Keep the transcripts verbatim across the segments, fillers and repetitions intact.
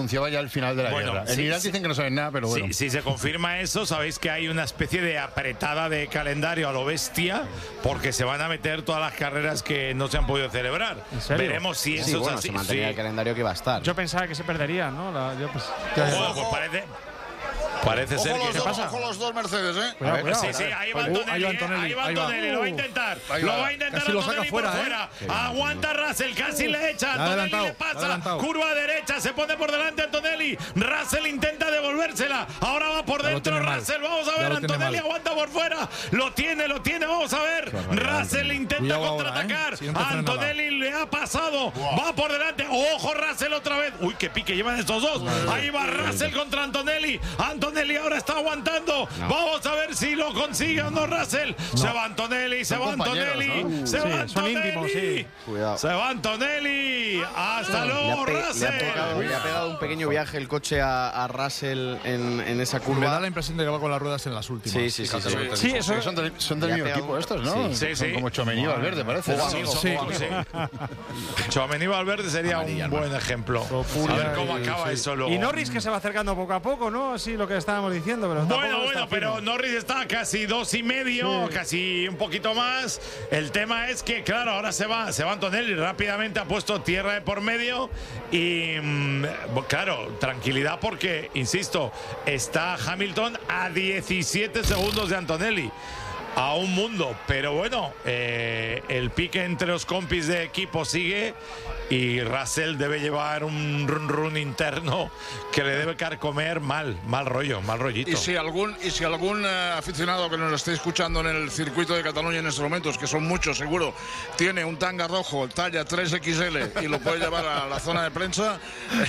anunciaba ya el final de la bueno, guerra. sí, en Irán sí, dicen que no saben nada, pero bueno. Si, si se confirma eso, sabéis que hay una especie de apretada de calendario a lo bestia, porque se van a meter todas las carreras que no se han podido celebrar. ¿En serio? Veremos si eso Sí, bueno, es así. se mantenía Sí. el calendario que iba a estar. Yo pensaba que se perderían, ¿no? La, yo, pues, Ojo, pues parece, parece ser Ojo que los, dos, ojo los dos Mercedes, ¿eh? Cuidado, cuidado. Sí, sí, ahí va Uh, Antonelli, ahí va eh, Antonelli, ahí va ahí va. Antonelli, lo va a Uh. intentar, Ahí lo va. va a intentar Casi lo saca Antonelli fuera, por ¿eh? fuera, aguanta Russell, casi le echa, Le ha Antonelli adelantado, le le ha pasa, adelantado. curva derecha, se pone por delante Antonelli, Russell intenta devolvérsela, ahora va por Ya lo dentro tiene mal. Russell, vamos a Ya ver, lo tiene Antonelli mal. aguanta por fuera, lo tiene, lo tiene, vamos a ver, Russell intenta Cuidado ahora, contraatacar, ¿eh? Siguiente frenada. Antonelli le ha pasado, va por delante, ojo Russell otra vez, uy, qué pique llevan estos dos, ahí va Russell contra Antonelli, Antonelli ahora está aguantando, vamos a ver si lo consigue o no Russell, se va Antonelli, se Son va compañeros, Antonelli, ¿no? se Sí, va son Antonelli, íntimos, sí. Cuidado. se va Antonelli, hasta Le ha, luego pe- le ha Russell. pegado, le ha pegado un pequeño viaje el coche a, a Russell en, en esa Me da curva. la impresión de que va con las ruedas en las últimas. Sí, sí, sí. sí, sí. Sí, eso Sí, son del, son del Le ha mismo pegado equipo un- estos, ¿no? Sí, Son sí. como Tchouaméni y Valverde, parece. Juega ¿no? amigo, Sí, juega amigo. sí. Tchouaméni Valverde sería un buen ejemplo. A ver cómo acaba eso luego. Y Norris que se va acercando poco a poco, ¿no? Así lo que estábamos diciendo. Pero tampoco Bueno, está bueno, pero fino. Norris está a casi dos y medio, casi un poquito más. El tema es que, claro, ahora se va, se va Antonelli, rápidamente ha puesto tierra de por medio y, mm, claro, tranquilidad porque, insisto, está Hamilton a diecisiete segundos de Antonelli. A un mundo, pero bueno, eh, el pique entre los compis de equipo sigue y Russell debe llevar un run run interno que le debe carcomer mal, mal rollo, mal rollito. Y si algún, y si algún eh, aficionado que nos esté escuchando en el circuito de Cataluña en estos momentos, que son muchos seguro, tiene un tanga rojo talla tres equis ele y lo puede llevar a la zona de prensa,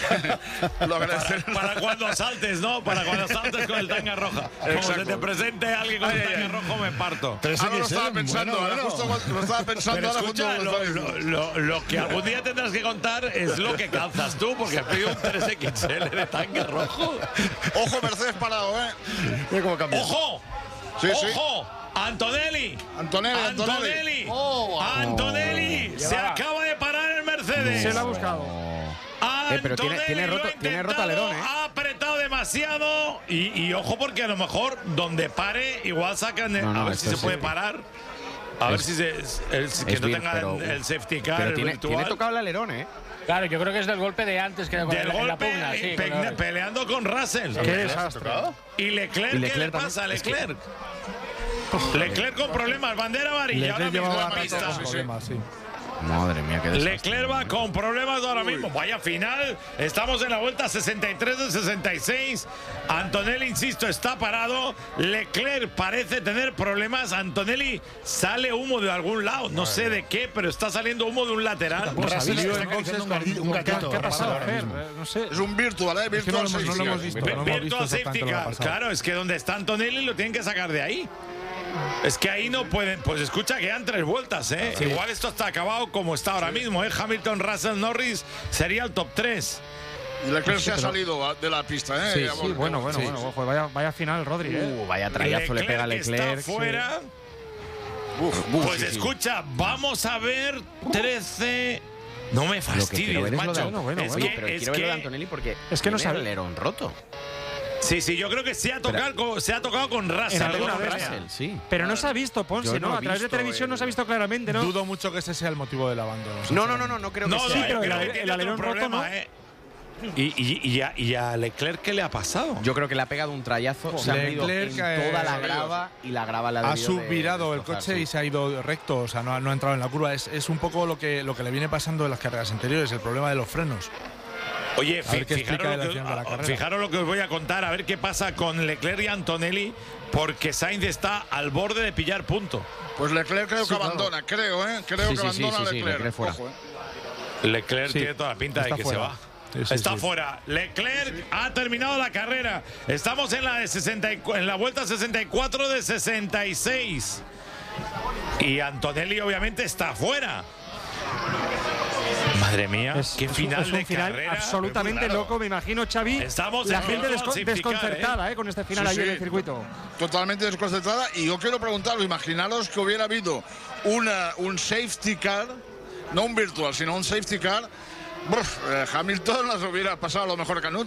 lo agradeceré. Para cuando saltes, ¿no? Para cuando saltes con el tanga roja. Como se Exacto. te presente alguien con el tanga rojo, me parto. Tres Ahora lo X L, estaba pensando, bueno, ahora bueno. justo cuando- lo estaba pensando Pero ahora escucha, justo lo, cuando lo estaba lo- lo- lo que algún día tendrás que contar es lo que calzas tú, porque has pedido un tres equis ele de tanga rojo. diciendo. Ojo, Mercedes parado, ¿eh? Mira cómo cambia. ¡Ojo! Sí, sí. ¡Ojo! Antonelli. Antonelli, Antonelli. Antonelli. Oh, Antonelli. Se acaba de parar el Mercedes. Se la ha buscado. Eh, pero tiene- Antonelli tiene lo roto- ha tiene roto intentado, alerón, ¿eh? Ha apretado demasiado. Y, y ojo, porque a lo mejor donde pare, igual sacan. el- No, no, a ver esto si se sí. puede parar. A ver si se, el- que Es no bien, tenga pero- el, el safety car, Pero el tiene, virtual. tiene tocado el alerón, ¿eh? Claro, yo creo que es del golpe de antes que con Del el- en la golpe, pugna. Sí, pe- con la- peleando con Russell. Qué desastre. ¿Y Leclerc, Y qué Leclerc le también. pasa a Es que- Leclerc? Leclerc con problemas, bandera amarilla. Ahora Le mismo en llevaba la rato pista. con problemas, sí. Madre mía, qué desastre. Leclerc va con problemas ahora mismo. Vaya final. Estamos en la vuelta sesenta y tres de sesenta y seis. Antonelli, insisto, está parado. Leclerc parece tener problemas. Antonelli sale humo de algún lado. No sé de qué, pero está saliendo humo de un lateral. Russell Lío está en acariciando un boxes gatito, un con- ¿Qué, gatito qué ha pasado, ahora Fer? mismo. Eh, No sé. Es un virtual, ¿eh? Es que no Virtual lo hemos, no lo safety hemos car. visto. Ve- No hemos visto Virtual exactamente safety lo que ha car. pasado. Claro, es que donde está Antonelli lo tienen que sacar de ahí. Es que ahí no pueden. Pues escucha, quedan tres vueltas, ¿eh? Igual esto está acabado como está ahora mismo, ¿eh? Hamilton, Russell, Norris sería el top tres. Y Leclerc se ha salido de la pista, ¿eh? Sí, Ya sí, volvió. bueno, bueno, Sí. bueno. Ojo, vaya, vaya final, Rodri, ¿eh? Uh, vaya trayazo le pega a que Leclerc. está fuera. Uf, uf, Pues sí, sí. escucha, vamos a ver trece. No me Lo que quiero fastidies, ver es lo de, macho. Bueno, bueno, es Oye, que, pero es quiero ver lo de que- Antonelli porque Es que no tiene sabe. el alerón roto. Sí, sí, yo creo que se ha tocado, con, se ha tocado con Russell. En alguna ¿no? vez. Russell, sí. Pero no se ha visto, Ponce, Yo ¿no? no he A través de visto televisión el- no se ha visto claramente, ¿no? Dudo mucho que ese sea el motivo del abandono. No, no, no, no, no creo que No, sea. no, Sí, yo pero creo el- que el tiene otro alerón roto, problema, ¿no? ¿eh? Y, y, y, a, ¿Y a Leclerc qué le ha pasado? Yo creo que le ha pegado un trayazo, se ha metido en Leclerc, eh, toda la grava y la grava la ha Ha debido de subvirado el destrozar, coche sí. y se ha ido recto, o sea, no ha, no ha entrado en la curva. Es, es un poco lo que, lo que le viene pasando en las carreras anteriores, el problema de los frenos. Oye, A ver qué fijaros, explica lo el que, final de la carrera. fijaros lo que os voy a contar, a ver qué pasa con Leclerc y Antonelli, porque Sainz está al borde de pillar punto. Pues Leclerc creo que claro. abandona, creo, ¿eh? Creo Sí, que sí, sí, abandona sí, sí, Leclerc. Leclerc fuera. Ojo, ¿eh? Leclerc Sí, tiene toda la pinta de está que fuera. se va. Sí, sí, está sí. fuera. Leclerc ha terminado la carrera. Estamos en la de sesenta y cu- en la vuelta sesenta y cuatro de sesenta y seis. Y Antonelli obviamente está fuera. Madre mía, Es, qué es un- final es un de final carrera. absolutamente Muy raro. loco, me imagino, Xavi. Estamos la en gente Virtual desco- Safety Car, desconcertada, ¿eh? Con este final Sí, ayer sí. del circuito. Totalmente desconcertada. Y yo quiero preguntaros, imaginaros que hubiera habido una, un safety car, no un virtual, sino un safety car. Bruf, eh, Hamilton las hubiera pasado a lo mejor que Canut.